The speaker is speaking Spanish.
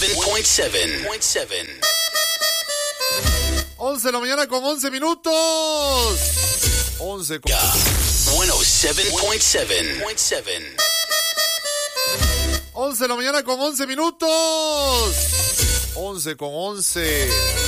107.7. 11 de la mañana con 11 minutos. 11 con... 107.7. 11 de la mañana con 11 minutos. 11 con 11.